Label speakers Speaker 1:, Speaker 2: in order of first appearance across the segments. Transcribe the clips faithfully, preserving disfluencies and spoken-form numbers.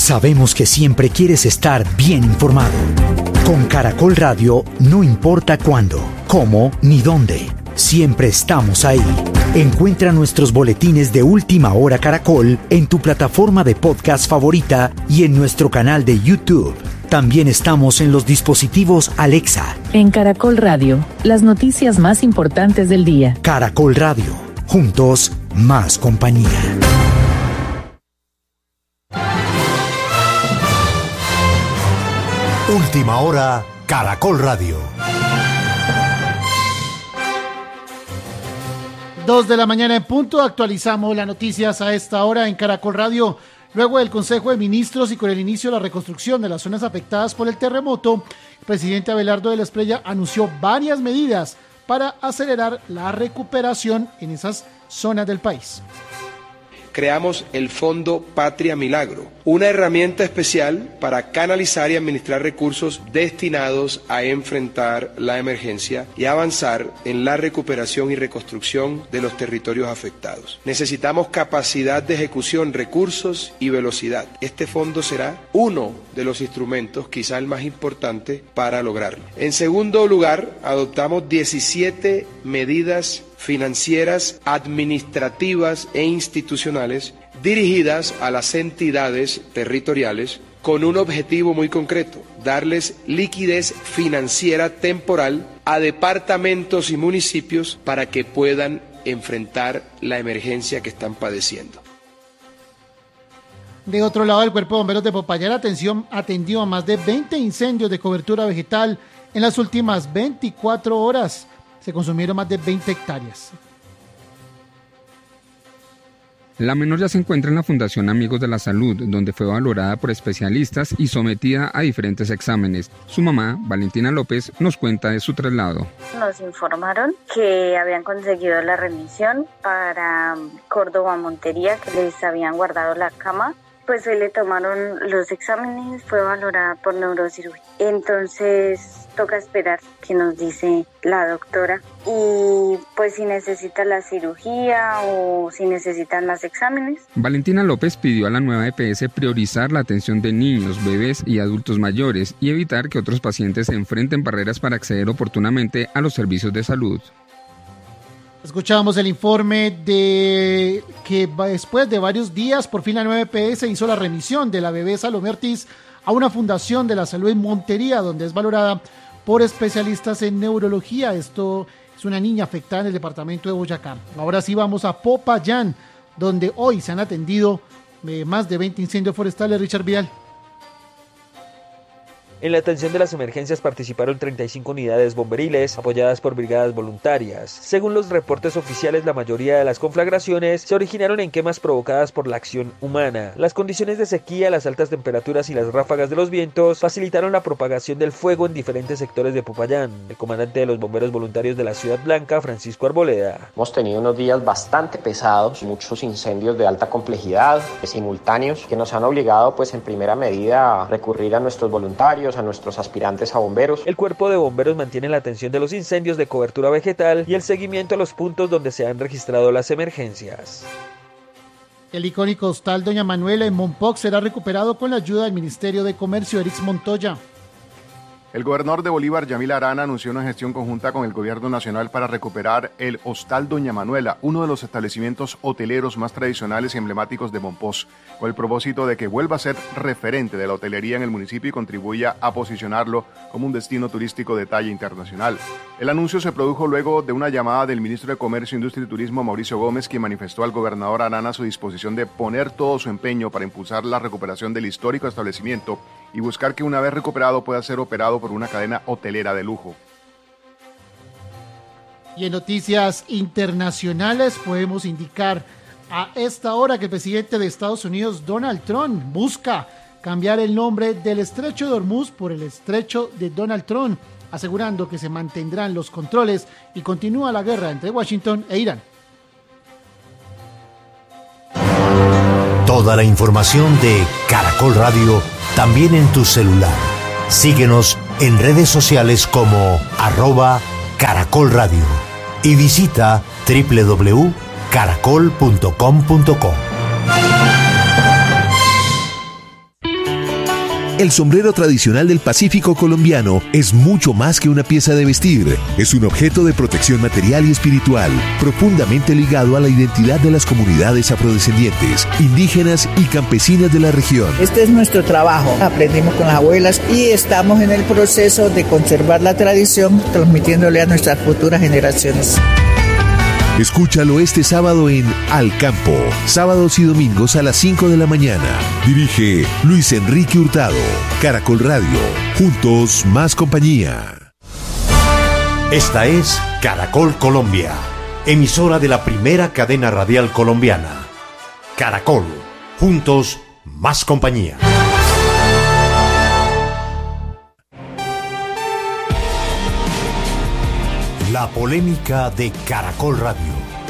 Speaker 1: Sabemos que siempre quieres estar bien informado. Con Caracol Radio, no importa cuándo, cómo ni dónde, siempre estamos ahí. Encuentra nuestros boletines de Última Hora Caracol en tu plataforma de podcast favorita y en nuestro canal de YouTube. También estamos en los dispositivos Alexa.
Speaker 2: En Caracol Radio, las noticias más importantes del día.
Speaker 1: Caracol Radio, juntos, más compañía.
Speaker 3: Última Hora, Caracol Radio.
Speaker 4: Dos de la mañana en punto, actualizamos las noticias a esta hora en Caracol Radio. Luego del Consejo de Ministros y con el inicio de la reconstrucción de las zonas afectadas por el terremoto, el presidente Abelardo de la Espriella anunció varias medidas para acelerar la recuperación en esas zonas del país.
Speaker 5: Creamos el Fondo Patria Milagro, una herramienta especial para canalizar y administrar recursos destinados a enfrentar la emergencia y avanzar en la recuperación y reconstrucción de los territorios afectados. Necesitamos capacidad de ejecución, recursos y velocidad. Este fondo será uno de los instrumentos, quizá el más importante, para lograrlo. En segundo lugar, adoptamos diecisiete medidas financieras, administrativas e institucionales dirigidas a las entidades territoriales con un objetivo muy concreto: darles liquidez financiera temporal a departamentos y municipios para que puedan enfrentar la emergencia que están padeciendo.
Speaker 4: De otro lado, el Cuerpo de Bomberos de Popayán atención, atendió a más de veinte incendios de cobertura vegetal en las últimas veinticuatro horas. Se consumieron más de veinte hectáreas.
Speaker 6: La menor ya se encuentra en la Fundación Amigos de la Salud, donde fue valorada por especialistas y sometida a diferentes exámenes. Su mamá, Valentina López, nos cuenta de su traslado.
Speaker 7: Nos informaron que habían conseguido la remisión para Córdoba Montería, que les habían guardado la cama. Pues hoy le tomaron los exámenes, fue valorada por neurocirugía. Entonces toca esperar qué nos dice la doctora y pues si necesita la cirugía o si necesitan más exámenes.
Speaker 6: Valentina López pidió a la nueva E P S priorizar la atención de niños, bebés y adultos mayores y evitar que otros pacientes se enfrenten barreras para acceder oportunamente a los servicios de salud.
Speaker 4: Escuchábamos el informe de que después de varios días, por fin la nueva E P S hizo la remisión de la bebé Salomé Ortiz a una fundación de la salud en Montería, donde es valorada por especialistas en neurología. Esto es una niña afectada en el departamento de Boyacá. Ahora sí vamos a Popayán, donde hoy se han atendido eh, más de veinte incendios forestales. Richard Vidal.
Speaker 8: En la atención de las emergencias participaron treinta y cinco unidades bomberiles, apoyadas por brigadas voluntarias. Según los reportes oficiales, la mayoría de las conflagraciones se originaron en quemas provocadas por la acción humana. Las condiciones de sequía, las altas temperaturas y las ráfagas de los vientos facilitaron la propagación del fuego en diferentes sectores de Popayán. El comandante de los bomberos voluntarios de la Ciudad Blanca, Francisco Arboleda.
Speaker 9: Hemos tenido unos días bastante pesados, muchos incendios de alta complejidad, simultáneos, que nos han obligado, pues en primera medida, a recurrir a nuestros voluntarios, a nuestros aspirantes a bomberos.
Speaker 8: El cuerpo de bomberos mantiene la atención de los incendios de cobertura vegetal y el seguimiento a los puntos donde se han registrado las emergencias.
Speaker 4: El icónico hostal Doña Manuela en Mompox será recuperado con la ayuda del Ministerio de Comercio, Erix Montoya.
Speaker 10: El gobernador de Bolívar, Yamil Arana, anunció una gestión conjunta con el gobierno nacional para recuperar el Hostal Doña Manuela, uno de los establecimientos hoteleros más tradicionales y emblemáticos de Mompox, con el propósito de que vuelva a ser referente de la hotelería en el municipio y contribuya a posicionarlo como un destino turístico de talla internacional. El anuncio se produjo luego de una llamada del ministro de Comercio, Industria y Turismo, Mauricio Gómez, quien manifestó al gobernador Arana su disposición de poner todo su empeño para impulsar la recuperación del histórico establecimiento y buscar que una vez recuperado pueda ser operado por una cadena hotelera de lujo.
Speaker 4: Y en noticias internacionales podemos indicar a esta hora que el presidente de Estados Unidos, Donald Trump, busca cambiar el nombre del Estrecho de Hormuz por el Estrecho de Donald Trump, asegurando que se mantendrán los controles y continúa la guerra entre Washington e Irán.
Speaker 3: Toda la información de Caracol Radio también en tu celular. Síguenos en redes sociales como arroba Caracol Radio y visita doble u doble u doble u punto caracol punto com punto co.
Speaker 11: El sombrero tradicional del Pacífico colombiano es mucho más que una pieza de vestir. Es un objeto de protección material y espiritual, profundamente ligado a la identidad de las comunidades afrodescendientes, indígenas y campesinas de la región.
Speaker 12: Este es nuestro trabajo. Aprendimos con las abuelas y estamos en el proceso de conservar la tradición, transmitiéndole a nuestras futuras generaciones.
Speaker 11: Escúchalo este sábado en Al Campo, sábados y domingos a las cinco de la mañana. Dirige Luis Enrique Hurtado. Caracol Radio, juntos más compañía.
Speaker 3: Esta es Caracol Colombia, emisora de la primera cadena radial colombiana. Caracol, juntos más compañía. La polémica de Caracol Radio.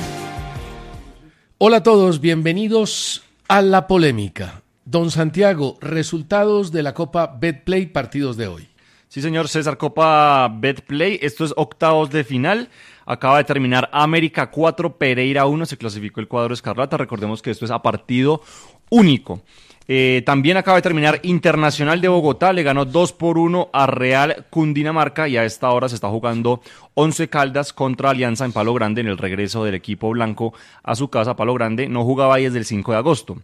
Speaker 13: Hola a todos, bienvenidos a La Polémica. Don Santiago, resultados de la Copa Betplay, partidos de hoy.
Speaker 14: Sí, señor César, Copa Betplay, esto es octavos de final. Acaba de terminar América cuatro, Pereira uno, se clasificó el cuadro escarlata. Recordemos que esto es a partido único. Eh, también acaba de terminar Internacional de Bogotá, le ganó dos por uno a Real Cundinamarca y a esta hora se está jugando Once Caldas contra Alianza en Palo Grande en el regreso del equipo blanco a su casa. Palo Grande no jugaba ahí desde el cinco de agosto.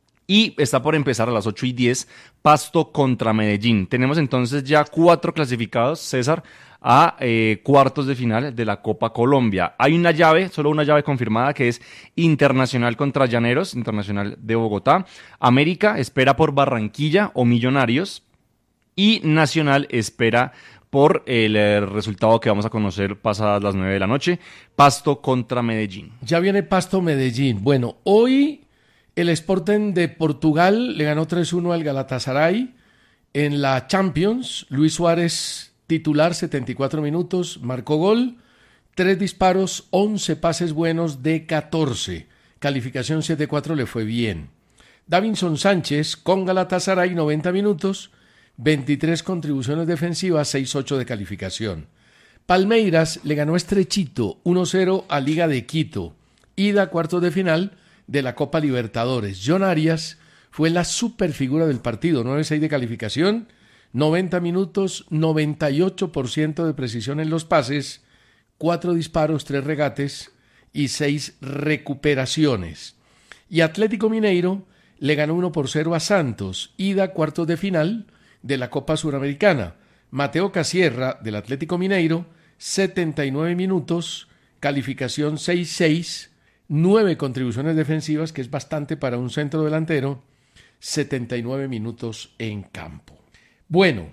Speaker 14: Y está por empezar a las ocho y diez, Pasto contra Medellín. Tenemos entonces ya cuatro clasificados, César, a eh, cuartos de final de la Copa Colombia. Hay una llave, solo una llave confirmada, que es Internacional contra Llaneros, Internacional de Bogotá. América espera por Barranquilla o Millonarios. Y Nacional espera por el eh, resultado que vamos a conocer pasadas las nueve de la noche, Pasto contra Medellín.
Speaker 13: Ya viene Pasto-Medellín. Bueno, hoy el Sporting de Portugal le ganó tres uno al Galatasaray en la Champions. Luis Suárez, titular, setenta y cuatro minutos, marcó gol, tres disparos, once pases buenos de catorce. Calificación siete cuatro, le fue bien. Davinson Sánchez con Galatasaray, noventa minutos, veintitrés contribuciones defensivas, seis ocho de calificación. Palmeiras le ganó estrechito, uno cero a Liga de Quito. Ida cuartos de final de la Copa Libertadores. John Arias fue la superfigura del partido, nueve seis de calificación, noventa minutos, noventa y ocho por ciento de precisión en los pases, cuatro disparos, tres regates y seis recuperaciones. Y Atlético Mineiro le ganó uno por cero a Santos, ida cuartos de final de la Copa Suramericana. Mateo Casierra del Atlético Mineiro, setenta y nueve minutos, calificación seis seis, nueve contribuciones defensivas, que es bastante para un centro delantero, setenta y nueve minutos en campo. Bueno,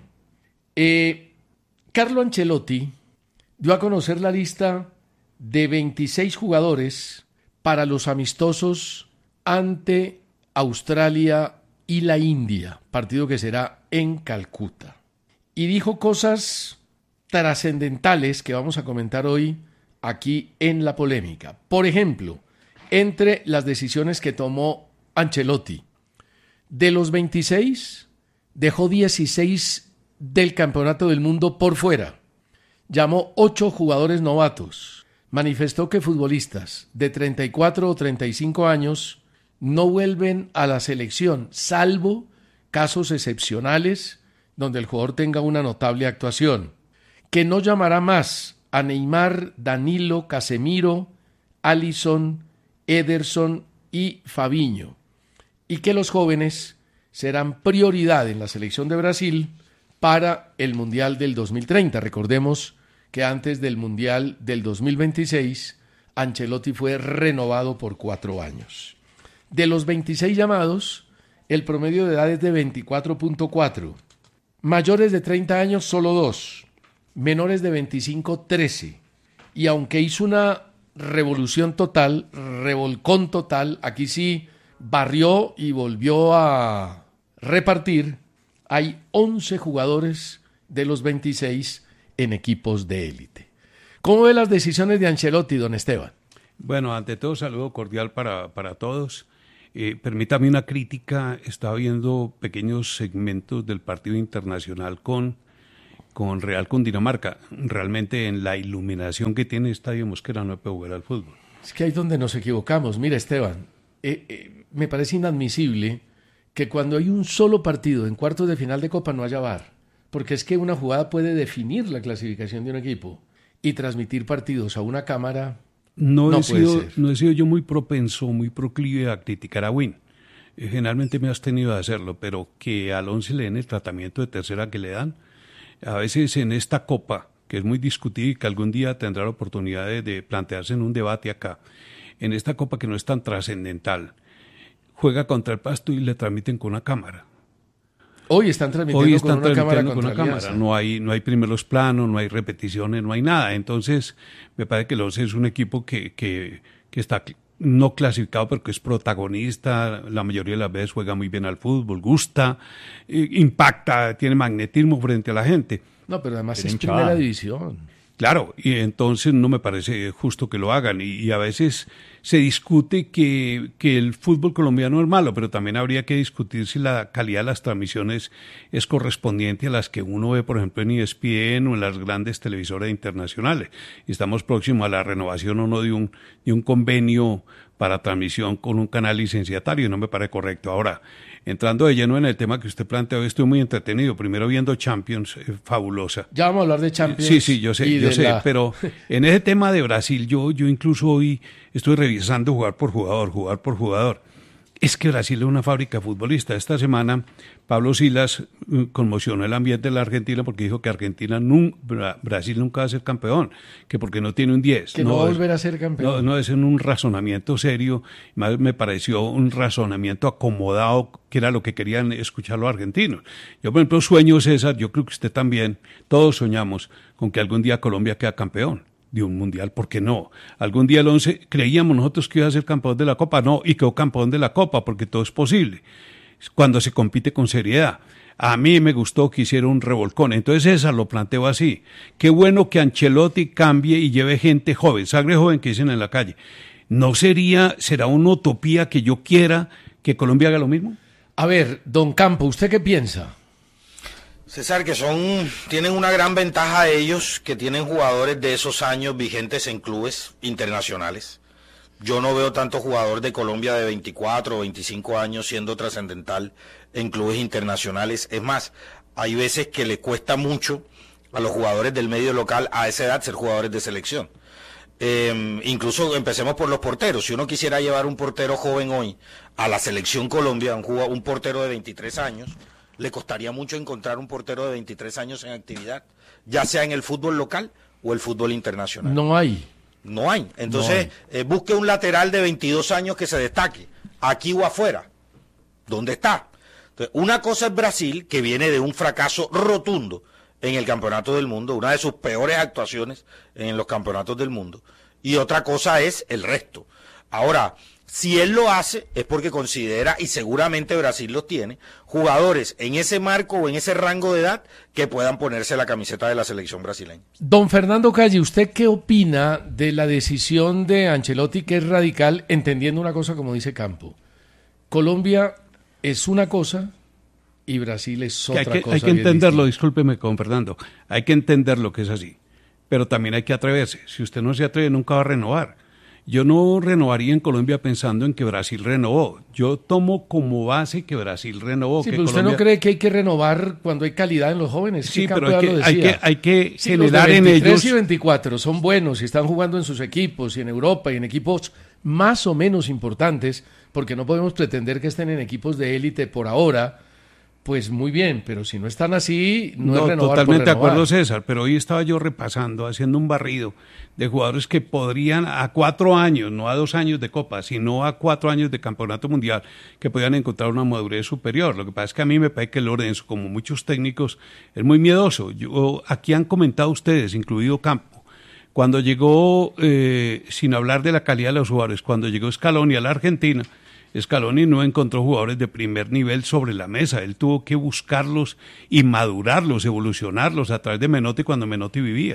Speaker 13: eh, Carlo Ancelotti dio a conocer la lista de veintiséis jugadores para los amistosos ante Australia y la India, partido que será en Calcuta. Y dijo cosas trascendentales que vamos a comentar hoy aquí en La Polémica. Por ejemplo, entre las decisiones que tomó Ancelotti, de los veintiséis, dejó dieciséis del Campeonato del Mundo por fuera. Llamó ocho jugadores novatos. Manifestó que futbolistas de treinta y cuatro o treinta y cinco años no vuelven a la selección, salvo casos excepcionales donde el jugador tenga una notable actuación. Que no llamará más a Neymar, Danilo, Casemiro, Alisson, Ederson y Fabinho. Y que los jóvenes serán prioridad en la selección de Brasil para el Mundial del dos mil treinta. Recordemos que antes del Mundial del dos mil veintiséis, Ancelotti fue renovado por cuatro años. De los veintiséis llamados, el promedio de edad es de veinticuatro punto cuatro. Mayores de treinta años, solo dos. Menores de veinticinco, trece. Y aunque hizo una revolución total, revolcón total, aquí sí barrió y volvió a repartir, hay once jugadores de los veintiséis en equipos de élite. ¿Cómo ve las decisiones de Ancelotti, don Esteban?
Speaker 15: Bueno, ante todo, saludo cordial para, para todos. Eh, permítame una crítica. Estaba viendo pequeños segmentos del partido internacional con, con Real Cundinamarca. Realmente en la iluminación que tiene Estadio Mosquera no puede jugar al fútbol.
Speaker 13: Es que ahí es donde nos equivocamos. Mira, Esteban, eh, eh, me parece inadmisible que cuando hay un solo partido en cuartos de final de Copa no haya V A R, porque es que una jugada puede definir la clasificación de un equipo y transmitir partidos a una cámara
Speaker 15: no,
Speaker 13: no
Speaker 15: he
Speaker 13: puede
Speaker 15: sido,
Speaker 13: ser.
Speaker 15: No he sido yo muy propenso, muy proclive a criticar a Win. Eh, generalmente me has tenido de hacerlo, pero que al once le den el tratamiento de tercera que le dan, a veces en esta Copa, que es muy discutida y que algún día tendrá la oportunidad de, de plantearse en un debate acá, en esta Copa que no es tan trascendental, juega contra el Pasto y le transmiten con una cámara.
Speaker 13: Hoy están transmitiendo
Speaker 15: Hoy están
Speaker 13: con una cámara.
Speaker 15: con una cámara. No hay, no hay primeros planos, no hay repeticiones, no hay nada. Entonces, me parece que el once es un equipo que, que, que está no clasificado, pero que es protagonista. La mayoría de las veces juega muy bien al fútbol, gusta, eh, impacta, tiene magnetismo frente a la gente.
Speaker 13: No, pero además es primera división.
Speaker 15: Claro, y entonces no me parece justo que lo hagan. Y, y a veces se discute que, que el fútbol colombiano es malo, pero también habría que discutir si la calidad de las transmisiones es correspondiente a las que uno ve, por ejemplo, en E S P N o en las grandes televisoras internacionales. Y estamos próximos a la renovación o no de un, de un convenio para transmisión con un canal licenciatario, y no me parece correcto. Ahora, entrando de lleno en el tema que usted planteó, estoy muy entretenido. Primero viendo Champions, eh, fabulosa.
Speaker 13: Ya vamos a hablar de Champions.
Speaker 15: Sí, sí, yo sé, yo sé,
Speaker 13: la...
Speaker 15: pero en ese tema de Brasil, yo, yo incluso hoy estoy revisando jugar por jugador, jugar por jugador. Es que Brasil es una fábrica de futbolistas. Esta semana Pablo Silas uh, conmocionó el ambiente de la Argentina porque dijo que Argentina nunca, Bra- Brasil nunca va a ser campeón, que porque no tiene un diez.
Speaker 13: Que no, no va a volver a ser campeón.
Speaker 15: No, no es en un razonamiento serio, más me pareció un razonamiento acomodado, que era lo que querían escuchar los argentinos. Yo, por ejemplo, sueño, César, yo creo que usted también, todos soñamos con que algún día Colombia quede campeón de un mundial, ¿por qué no? Algún día el once creíamos nosotros que iba a ser campeón de la Copa, no, y quedó campeón de la Copa, porque todo es posible, cuando se compite con seriedad. A mí me gustó que hiciera un revolcón, entonces esa lo planteo así. Qué bueno que Ancelotti cambie y lleve gente joven, sangre joven que dicen en la calle. ¿No sería, será una utopía que yo quiera que Colombia haga lo mismo?
Speaker 13: A ver, don Campo, ¿usted qué piensa?
Speaker 16: César, que son, tienen una gran ventaja ellos, que tienen jugadores de esos años vigentes en clubes internacionales. Yo no veo tanto jugador de Colombia de veinticuatro o veinticinco años siendo trascendental en clubes internacionales. Es más, hay veces que le cuesta mucho a los jugadores del medio local a esa edad ser jugadores de selección. Eh, incluso empecemos por los porteros. Si uno quisiera llevar un portero joven hoy a la selección Colombia, un, jugador, un portero de veintitrés años, le costaría mucho encontrar un portero de veintitrés años en actividad, ya sea en el fútbol local o el fútbol internacional.
Speaker 13: No hay.
Speaker 16: No hay. Entonces,
Speaker 13: no hay.
Speaker 16: Eh, busque un lateral de veintidós años que se destaque, aquí o afuera. ¿Dónde está? Entonces, una cosa es Brasil, que viene de un fracaso rotundo en el Campeonato del Mundo, una de sus peores actuaciones en los campeonatos del mundo, y otra cosa es el resto. Ahora, si él lo hace es porque considera, y seguramente Brasil los tiene, jugadores en ese marco o en ese rango de edad que puedan ponerse la camiseta de la selección brasileña.
Speaker 13: Don Fernando Calle, ¿usted qué opina de la decisión de Ancelotti, que es radical, entendiendo una cosa como dice Campo? Colombia es una cosa y Brasil es otra
Speaker 15: que hay que,
Speaker 13: cosa.
Speaker 15: Hay que entenderlo, discúlpeme con Fernando, hay que entender lo que es así, pero también hay que atreverse. Si usted no se atreve, nunca va a renovar. Yo no renovaría en Colombia pensando en que Brasil renovó. Yo tomo como base que Brasil renovó.
Speaker 13: Sí,
Speaker 15: que
Speaker 13: pero usted
Speaker 15: Colombia...
Speaker 13: no cree que hay que renovar cuando hay calidad en los jóvenes.
Speaker 15: Sí,
Speaker 13: ¿Qué
Speaker 15: pero hay que, hay que, hay que
Speaker 13: sí,
Speaker 15: generar
Speaker 13: los de
Speaker 15: en ellos...
Speaker 13: y veinticuatro son buenos y están jugando en sus equipos y en Europa y en equipos más o menos importantes, porque no podemos pretender que estén en equipos de élite por ahora. Pues muy bien, pero si no están así, no, no es renovar
Speaker 15: totalmente
Speaker 13: por
Speaker 15: de
Speaker 13: renovar.
Speaker 15: acuerdo, César, pero hoy estaba yo repasando, haciendo un barrido de jugadores que podrían a cuatro años, no a dos años de Copa, sino a cuatro años de Campeonato Mundial, que podían encontrar una madurez superior. Lo que pasa es que a mí me parece que Lorenzo, como muchos técnicos, es muy miedoso. Yo, aquí han comentado ustedes, incluido Campo, cuando llegó, eh, sin hablar de la calidad de los jugadores, cuando llegó Scaloni a la Argentina, Scaloni no encontró jugadores de primer nivel sobre la mesa, él tuvo que buscarlos y madurarlos, evolucionarlos a través de Menotti cuando Menotti vivía.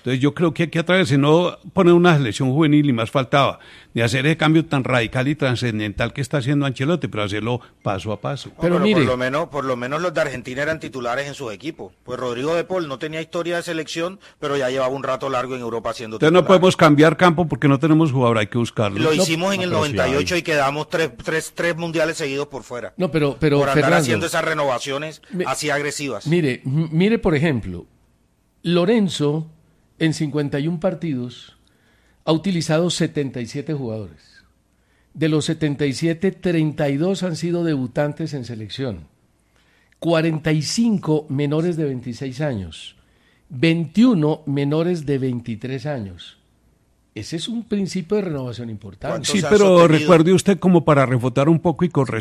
Speaker 15: Entonces yo creo que hay que atravesar, no poner una selección juvenil y más faltaba, ni hacer ese cambio tan radical y trascendental que está haciendo Ancelotti, pero hacerlo paso a paso.
Speaker 16: No, pero, pero mire, por lo menos, por lo menos los de Argentina eran titulares en sus equipos. Pues Rodrigo de Paul no tenía historia de selección, pero ya llevaba un rato largo en Europa haciendo
Speaker 15: Entonces titular. No podemos cambiar campo porque no tenemos jugador, hay que buscarlo.
Speaker 16: Lo hicimos
Speaker 15: no,
Speaker 16: en el
Speaker 15: no,
Speaker 16: noventa y ocho y quedamos tres, tres, tres mundiales seguidos por fuera.
Speaker 13: No, pero, pero
Speaker 16: por andar
Speaker 13: Fernando,
Speaker 16: haciendo esas renovaciones mi, así agresivas.
Speaker 13: Mire, mire por ejemplo, Lorenzo en cincuenta y uno partidos ha utilizado setenta y siete jugadores. De los setenta y siete, treinta y dos han sido debutantes en selección. cuarenta y cinco menores de veintiséis años. veintiuno menores de veintitrés años. Ese es un principio de renovación importante.
Speaker 15: Sí, pero recuerde usted como para refutar un poco y con respeto.